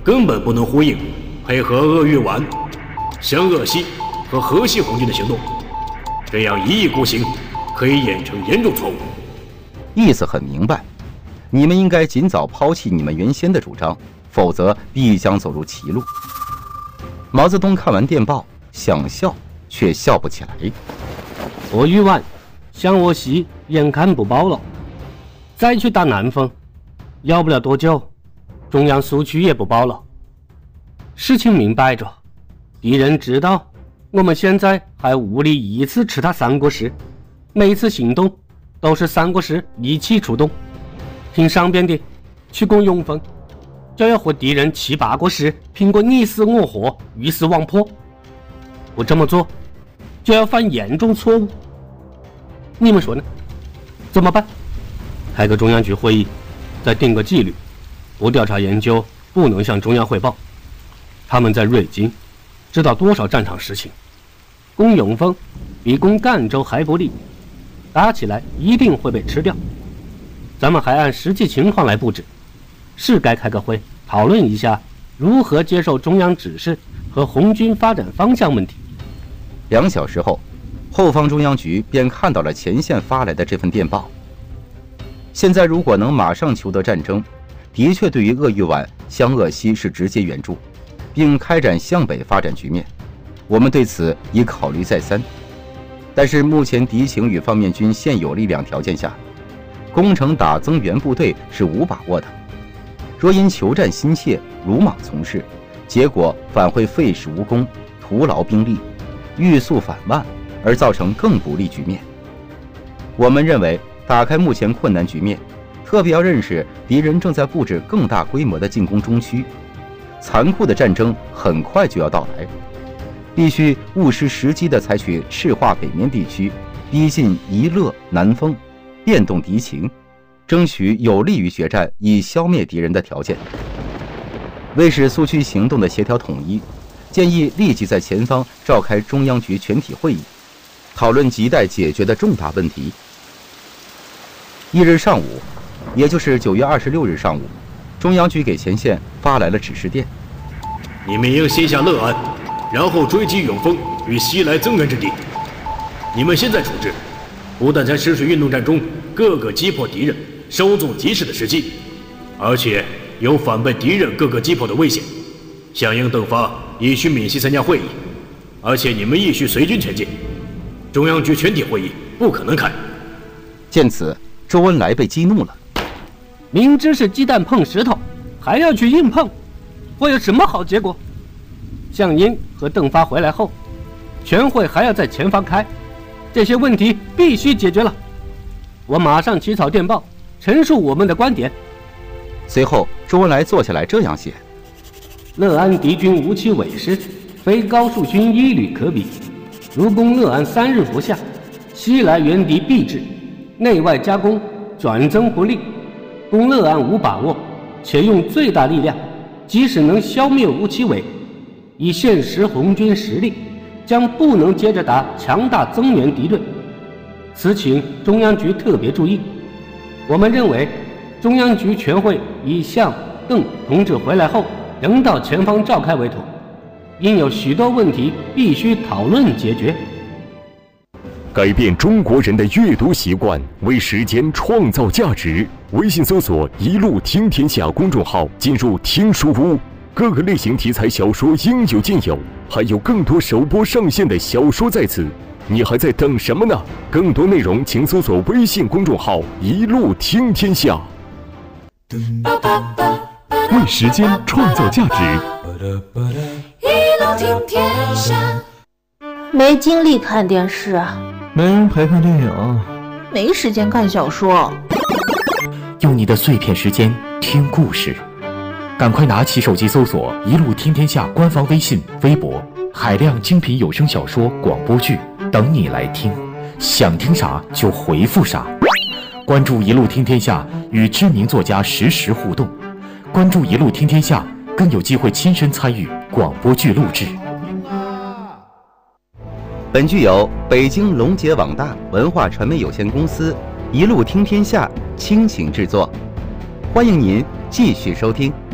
根本不能呼应配合鄂豫皖、湘鄂西和河西红军的行动，这样一意孤行，可以演成严重错误。 意思很明白，你们应该尽早抛弃你们原先的主张，否则必将走入歧路。毛泽东看完电报，想笑却笑不起来。 鄂豫皖、湘鄂西眼看不保了，再去打南风，要不了多久，中央苏区也不保了。事情明摆着，敌人知道我们现在还无力一次吃他三国师，每次行动都是三国师一起出动。听上边的，去攻永丰，就要和敌人七八个师拼个你死我活，鱼死网破。不这么做，就要犯严重错误。你们说呢？怎么办？开个中央局会议，再定个纪律，不调查研究，不能向中央汇报。他们在瑞金知道多少战场实情，攻永丰比攻赣州还不利，打起来一定会被吃掉。咱们还按实际情况来布置，是该开个会讨论一下如何接受中央指示和红军发展方向问题。 2小时后，后方中央局便看到了前线发来的这份电报。现在如果能马上求得战争，的确对于鄂豫皖、湘鄂西是直接援助，并开展向北发展局面，我们对此已考虑再三。但是目前敌情与方面军现有力量条件下，攻城打增援部队是无把握的。若因求战心切，鲁莽从事，结果反会废时无功，徒劳兵力，欲速反慢，而造成更不利局面。我们认为，打开目前困难局面，特别要认识敌人正在布置更大规模的进攻中区，残酷的战争很快就要到来，必须务实时机地采取赤化北面地区，逼近宜乐、南丰，变动敌情，争取有利于决战以消灭敌人的条件。为使苏区行动的协调统一，建议立即在前方召开中央局全体会议，讨论亟待解决的重大问题。1日上午，也就是9月26日上午，中央局给前线发来了指示电： 你们应先下乐安，然后追击永丰与西来增援之地。你们现在处置，不但在湿水运动战中各个击破敌人、稍纵即逝的时机，而且有反被敌人各个击破的危险。响应邓发亦需闽西参加会议，而且你们亦需随军前进。中央局全体会议不可能开。 见此，周恩来被激怒了。 明知是鸡蛋碰石头，还要去硬碰，会有什么好结果？项英和邓发回来后，全会还要在前方开，这些问题必须解决了。我马上起草电报，陈述我们的观点。 随后，周恩来坐下来这样写： 乐安敌军无其委师，非高树勋一旅可比。如攻乐安3日不下，西来援敌必至，内外夹攻，转增不利。攻乐安无把握，且用最大力量，即使能消灭吴其伟，以现时红军实力，将不能接着打强大增援敌对。此请中央局特别注意。我们认为，中央局全会以向、邓同志回来后仍到前方召开为妥，因有许多问题必须讨论解决。 改变中国人的阅读习惯，为时间创造价值。微信搜索“一路听天下”公众号，进入听书屋，各个类型题材小说应有尽有，还有更多首播上线的小说在此，你还在等什么呢？更多内容请搜索微信公众号“一路听天下”。为时间创造价值。 一路听天下。 没精力看电视啊， 没人陪看电影， 没时间看小说。 用你的碎片时间听故事，赶快拿起手机搜索“一路听天下”官方微信、微博，海量精品有声小说、广播剧等你来听，想听啥就回复啥。关注“一路听天下”，与知名作家实时互动。关注“一路听天下”，更有机会亲身参与广播剧录制。 本剧由北京龙杰网大文化传媒有限公司一路听天下倾情制作，欢迎您继续收听。